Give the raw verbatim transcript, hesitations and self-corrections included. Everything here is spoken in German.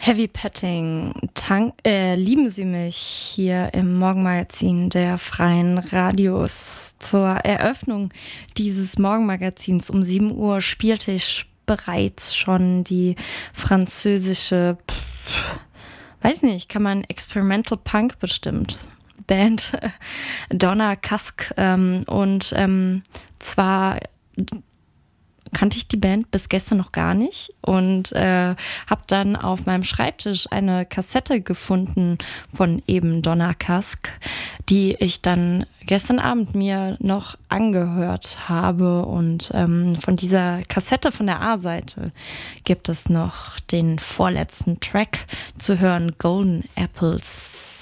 Heavy Petting, Tank, äh, lieben Sie mich hier im Morgenmagazin der Freien Radios. Zur Eröffnung dieses Morgenmagazins um sieben Uhr spielte ich bereits schon die französische, pff, weiß nicht, kann man Experimental Punk bestimmt, Band Donna Kask. Ähm, und ähm, zwar kannte ich die Band bis gestern noch gar nicht und äh, habe dann auf meinem Schreibtisch eine Kassette gefunden von eben Donna Kask, die ich dann gestern Abend mir noch angehört habe. Und ähm, von dieser Kassette von der A-Seite gibt es noch den vorletzten Track zu hören, Golden Apples.